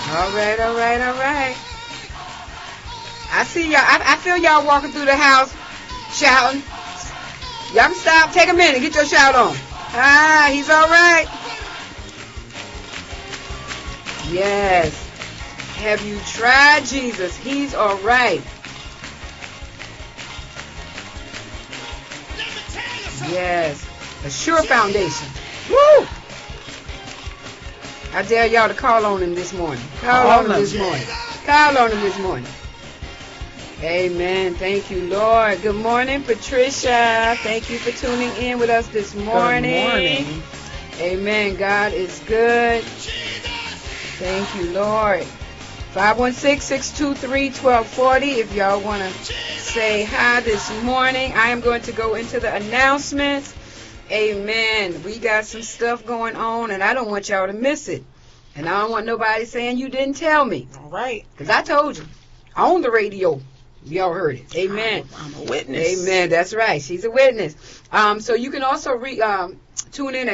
All right, all right, all right. I see y'all. I feel y'all walking through the house shouting. Y'all can stop. Take a minute. Get your shout on. Ah, he's all right. Yes. Have you tried Jesus? He's all right. Yes. A sure foundation. Woo! I dare y'all to call on him this morning. Call on him this morning. Call on him this morning. Amen. Thank you, Lord. Good morning, Patricia. Thank you for tuning in with us this morning. Good morning. Amen. God is good. Thank you, Lord. 516-623-1240 if y'all want to say hi this morning. I am going to go into the announcements. Amen. We got some stuff going on, and I don't want y'all to miss it. And I don't want nobody saying you didn't tell me. All right. Because I told you. On the radio. Y'all heard it. Amen. I'm a witness. Amen. That's right. She's a witness. So you can also tune in at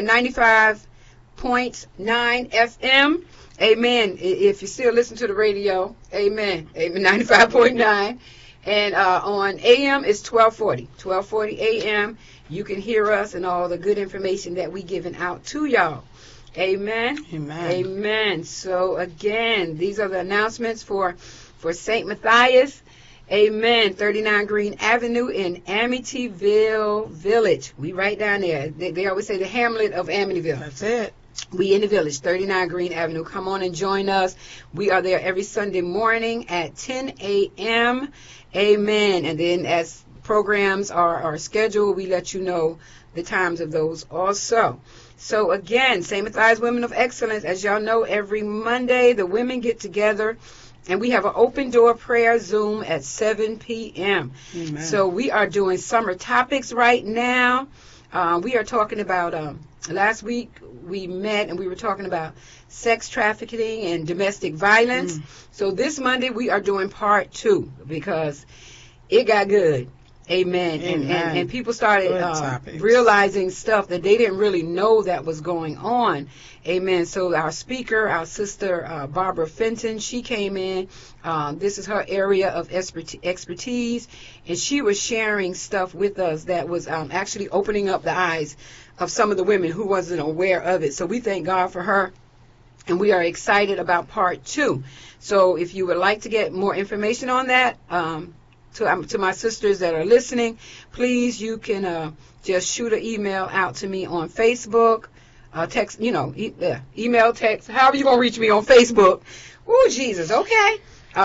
95.9 FM. Amen. If you still listen to the radio. Amen. Amen. 95.9. And on AM, it's 1240. 1240 AM. You can hear us and all the good information that we giving out to y'all. Amen. Amen. Amen. So again, these are the announcements for St. Matthias. Amen. 39 Green Avenue in Amityville Village. We right down there. They always say the hamlet of Amityville. That's it. We in the village, 39 Green Avenue. Come on and join us. We are there every Sunday morning at 10 a.m. Amen. And then as programs are scheduled, we let you know the times of those also. So again, St. Matthias Women of Excellence, as y'all know, every Monday the women get together and we have an open door prayer Zoom at 7 p.m. Amen. So we are doing summer topics right now. We are talking about, last week we met and we were talking about sex trafficking and domestic violence. So this Monday we are doing part 2 because it got good. Amen. And people started realizing stuff that they didn't really know that was going on. Amen. So our speaker, our sister Barbara Fenton, she came in. This is her area of expertise, and she was sharing stuff with us that was actually opening up the eyes of some of the women who wasn't aware of it. So we thank God for her, and we are excited about part 2. So if you would like to get more information on that, to my sisters that are listening, please, you can just shoot an email out to me on Facebook, text, email, text, however you going to reach me on Facebook. Oh, Jesus, okay.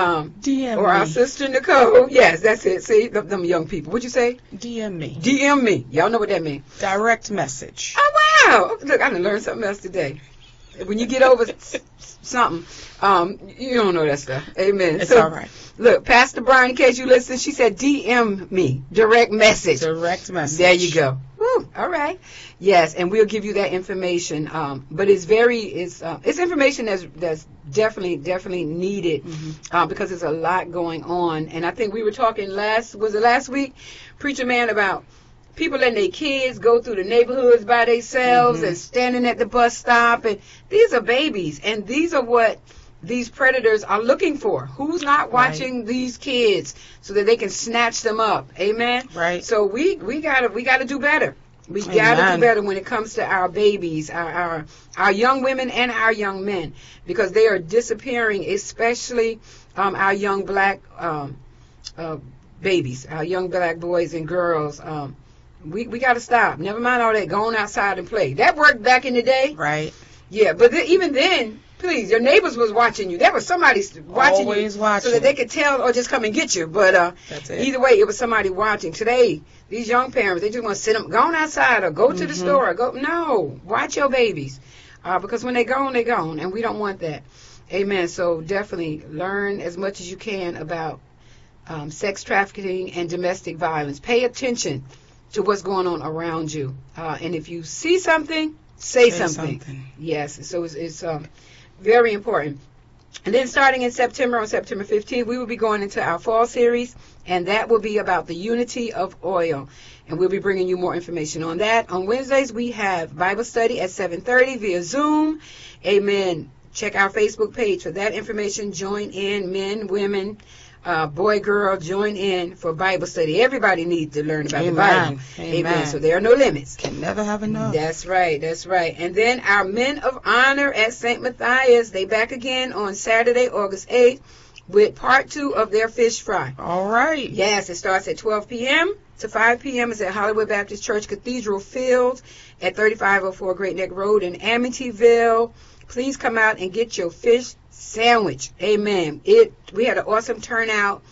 DM or me. Our sister Nicole. Yes, that's it. See, them young people. What'd you say? DM me. DM me. Y'all know what that means. Direct message. Oh, wow. Look, I done learned something else today. When you get over something, you don't know that stuff. Amen. It's all right. Look, Pastor Brian, in case you listen, she said DM me. Direct message. Direct message. There you go. Woo, all right. Yes, and we'll give you that information. But it's information that's definitely needed because there's a lot going on. And I think we were talking last week, Preacher Man, about people letting their kids go through the neighborhoods by themselves and standing at the bus stop. And these are babies, and these are what these predators are looking for. Who's not watching these kids so that they can snatch them up? Amen. Right. So we gotta do better. We gotta do better when it comes to our babies, our young women and our young men, because they are disappearing, especially our young black babies, our young black boys and girls. We got to stop. Never mind all that going outside and play. That worked back in the day. Right. Yeah, but even then, please, your neighbors was watching you. There was somebody watching Always you watching. so that they could tell or just come and get you. But that's it. Either way, it was somebody watching. Today, these young parents, they just want to sit them, go on outside or go to the store. Or go. No, watch your babies. Because when they're gone, and we don't want that. Amen. So definitely learn as much as you can about sex trafficking and domestic violence. Pay attention to what's going on around you. And if you see something, say something. Yes. So it's very important. And then starting in September, on September 15th, we will be going into our fall series, and that will be about the unity of oil. And we'll be bringing you more information on that. On Wednesdays, we have Bible study at 7:30 via Zoom. Amen. check our Facebook page for that information. Join in, men, women, boy, girl, join in for Bible study. Everybody needs to learn about the Bible. Amen. So there are no limits. Can never have enough. That's right. That's right. And then our Men of Honor at St. Matthias, they back again on Saturday, August 8th, with part 2 of their fish fry. All right. Yes, it starts at 12 p.m. to 5 p.m. It's at Hollywood Baptist Church Cathedral Field at 3504 Great Neck Road in Amityville. Please come out and get your fish sandwich. Amen. We had an awesome turnout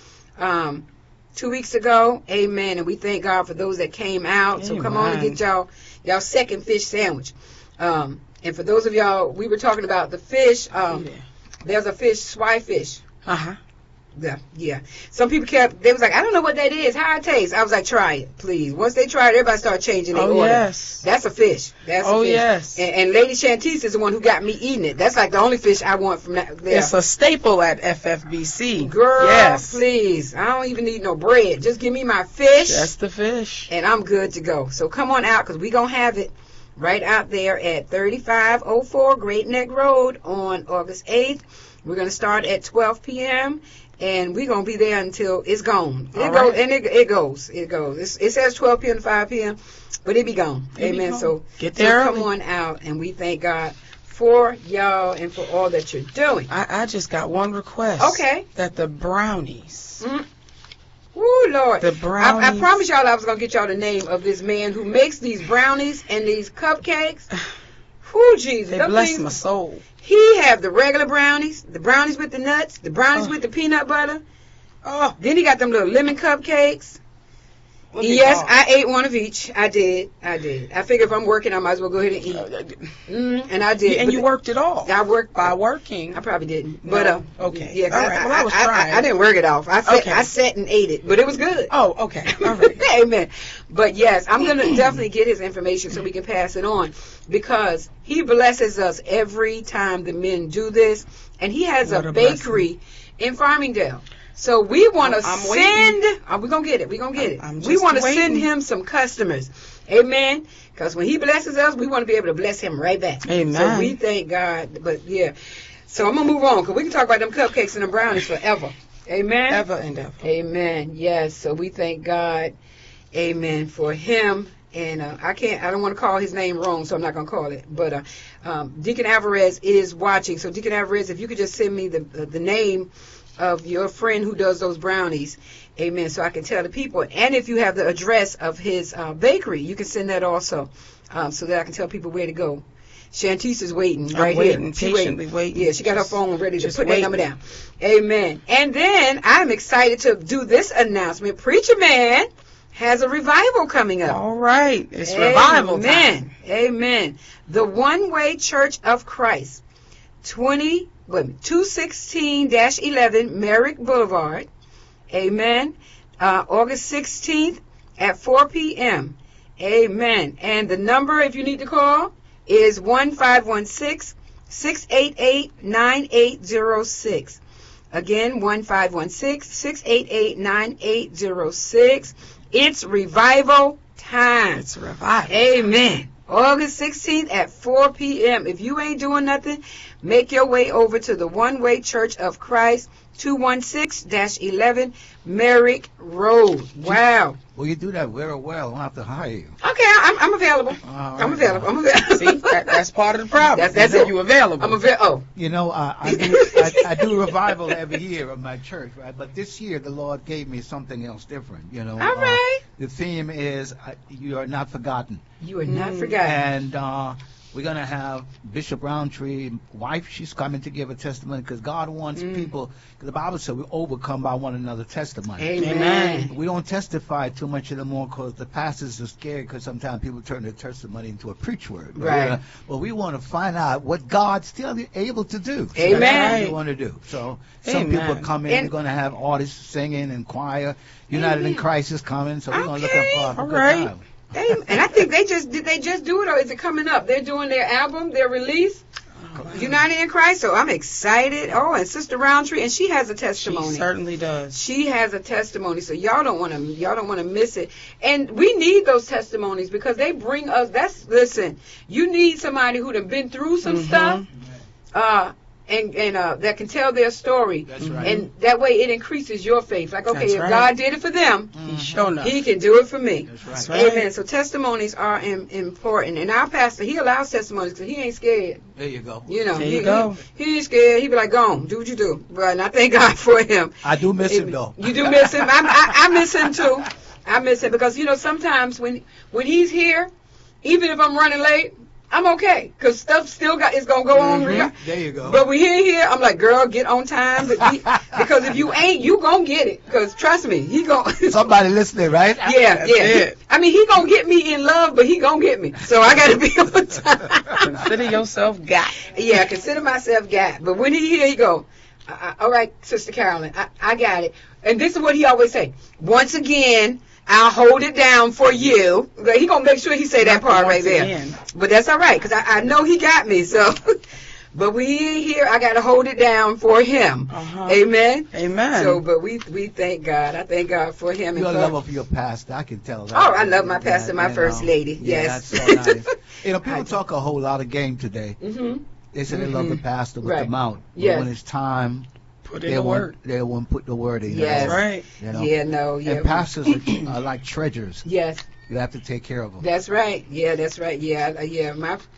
2 weeks ago. Amen. And we thank God for those that came out. So come on and get y'all second fish sandwich. And for those of y'all, we were talking about the fish. There's a fish, swifish. Uh-huh. Yeah. Some people they was like, I don't know what that is, how it tastes. I was like, try it, please. Once they tried it, everybody started changing their order. Yes. That's a fish. That's a fish. Yes. And Lady Shantice is the one who got me eating it. That's like the only fish I want from there. It's a staple at FFBC. Girl, yes. Please. I don't even need no bread. Just give me my fish. That's the fish. And I'm good to go. So come on out, because we going to have it right out there at 3504 Great Neck Road on August 8th. We're going to start at 12 p.m., and we're going to be there until it's gone. It goes. It says 12 p.m. to 5 p.m., but it be gone. Amen. So get there. Come on out, and we thank God for y'all and for all that you're doing. I just got one request. Okay. That the brownies. Ooh, Lord. The brownies. I promised y'all I was going to get y'all the name of this man who makes these brownies and these cupcakes. Whoo, Jesus. They bless my soul. He have the regular brownies, the brownies with the nuts, the brownies with the peanut butter. Oh. Then he got them little lemon cupcakes. Yes, I ate one of each. I did. I figure if I'm working, I might as well go ahead and eat. And I did. And you worked it off. I worked by working. I probably didn't. No. But okay. Yeah. All right. Well, I was trying. I didn't work it off. I sat and ate it, but it was good. Oh, okay. All right. Amen. But yes, I'm gonna definitely get his information so we can pass it on, because he blesses us every time the men do this, and he has a bakery in Farmingdale. So we want to send. We're going to get it. We're going to get it. We want to send him some customers. Amen. Because when he blesses us, we want to be able to bless him right back. Amen. So we thank God. But yeah. So I'm going to move on, because we can talk about them cupcakes and them brownies forever. Amen. Ever and ever. Amen. Yes. So we thank God. Amen. For him. And I don't want to call his name wrong, so I'm not going to call it. But Deacon Alvarez is watching. So Deacon Alvarez, if you could just send me the name of your friend who does those brownies, amen, so I can tell the people. And if you have the address of his bakery, you can send that also, so that I can tell people where to go. Shantice is waiting right here. Patiently waiting. Yeah, she got her phone ready to put that number down. Amen. And then I'm excited to do this announcement. Preacher Man has a revival coming up. All right. It's revival time. Amen. The One Way Church of Christ, 216-11 Merrick Boulevard. Amen. August 16th at 4 p.m. Amen. And the number, if you need to call, is 1516-688-9806. Again, 1516-688-9806. It's revival time. It's revival. Amen. August 16th at 4 p.m. If you ain't doing nothing, make your way over to the One Way Church of Christ, 216-11 Merrick Road. Wow. Well, you do that very well. I don't have to hire you. Okay, I'm available. I'm available. See, that's part of the problem. That's it. You available. I'm available. You know, I do revival every year of my church, right? But this year the Lord gave me something else different. You know, all right. The theme is you are not forgotten. You are not forgotten. And we're going to have Bishop Roundtree, wife, she's coming to give a testimony, because God wants people, because the Bible said we overcome by one another's testimony. Amen. We don't testify too much anymore because the pastors are scared, because sometimes people turn their testimony into a preach word. Right. But we want to find out what God's still able to do. So Amen. That's what we want to do. So some people come in, we're going to have artists singing and choir. United in Christ is coming, so we're going to look up for a good time. And I think did they just do it, or is it coming up? They're doing their album, their release, United in Christ. So I'm excited. Oh, and Sister Roundtree, and she has a testimony. She certainly does. She has a testimony. So y'all don't want to miss it. And we need those testimonies, because they bring us. Listen, you need somebody who done been through some stuff. and that can tell their story. That's right. And that way it increases your faith. Like, okay, That's if right. God did it for them, He's shown up. He can do it for me. That's right. That's right. Amen. So testimonies are important. And our pastor, he allows testimonies because he ain't scared. There you go. You know, There you go. He ain't scared. He be like, go on, do what you do. But and I thank God for him. I do miss him though. You do miss him. I miss him too. I miss him because, you know, sometimes when he's here, even if I'm running late, I'm okay because stuff still is going to go on. There you go. But when he's here, I'm like, girl, get on time. Because if you ain't, you going to get it. Because trust me, he going to. Somebody listening, right? Yeah. it. I mean, he going to get me in love, but he going to get me. So I got to be on time. Consider yourself got. Yeah, consider myself got. But when he here, he go, all right, Sister Carolyn, I got it. And this is what he always say. Once again, I'll hold it down for you. He gonna make sure he say that part right there. But that's all right, because I know he got me. So, but when he ain't here, I gotta hold it down for him. Amen. Amen. So, but we thank God. I thank God for him. You're and a lover for your pastor. I can tell that. Oh, I love my pastor, my first lady. Yeah, Yes. that's so nice. You know, people talk a whole lot of game today. Mhm. They say they love the pastor with Right. the mouth. But Yes. when it's time, Put in the work. they won't put the word in. Yes. That's right. You know? Yeah. No. Yeah. And pastors are like treasures. Yes. You have to take care of them. That's right. Yeah, that's right. Yeah, yeah.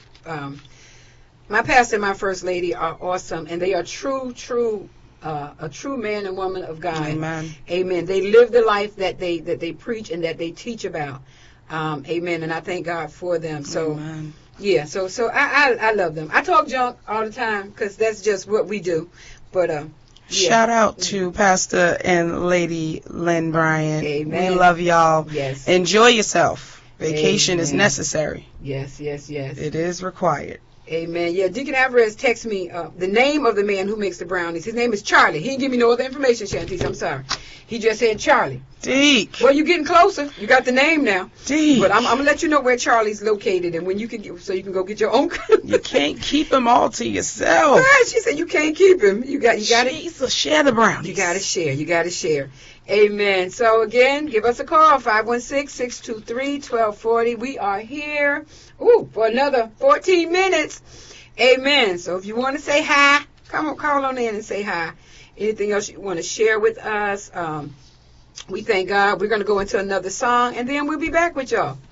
My pastor and my first lady are awesome, and they are a true man and woman of God. Amen. Amen. They live the life that they preach and that they teach about. Amen. And I thank God for them. So Amen. yeah. So I love them. I talk junk all the time because that's just what we do. But yeah. Shout out to Pastor and Lady Lynn Bryant. Amen. We love y'all. Yes. Enjoy yourself. Vacation is Amen. necessary. Yes. It is required. Amen. Yeah, Deacon Alvarez texted me the name of the man who makes the brownies. His name is Charlie. He didn't give me no other information, Shantice. I'm sorry. He just said Charlie. Deke. Well, you're getting closer. You got the name now. Deke. But I'm gonna let you know where Charlie's located and when you can so you can go get your own. You can't keep them all to yourself. Right, she said you can't keep him. You got to. Jesus, share the brownies. You got to share. You got to share. Amen. So again, give us a call 516-623-1240. We are here. For another 14 minutes. Amen. So if you want to say hi, call on in and say hi. Anything else you want to share with us? We thank God. We're going to go into another song, and then we'll be back with y'all.